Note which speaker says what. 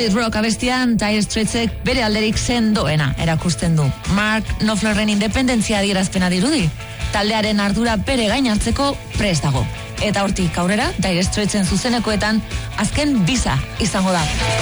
Speaker 1: Solid Rock abestian Dire Straitsek bere alderik sendoena erakusten du. Mark Knopflerren independentzia adierazpena dirudi. Taldearen ardura bere gain hartzeko prest dago. Eta hortik aurrera Dire Straitsen zuzenekoetan azken bisa izango da.